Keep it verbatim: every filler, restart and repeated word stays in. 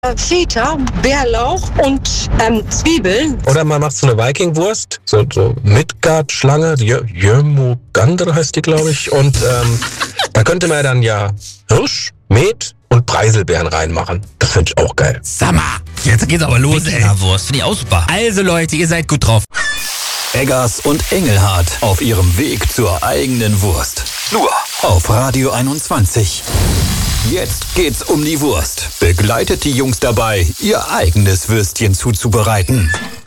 Feta, Bärlauch und ähm, Zwiebeln. Oder man macht so eine Viking-Wurst, so, so Midgard-Schlange, Jömogandr heißt die, glaube ich. Und ähm, da könnte man dann ja Hirsch, Met und Preiselbeeren reinmachen. Das finde ich auch geil. Summer, jetzt geht's aber los, ey. Wurst, finde ich auch super. Also Leute, ihr seid gut drauf. Eggers und Engelhardt auf ihrem Weg zur eigenen Wurst. Nur auf Radio einundzwanzig. Jetzt geht's um die Wurst. Begleitet die Jungs dabei, ihr eigenes Würstchen zuzubereiten.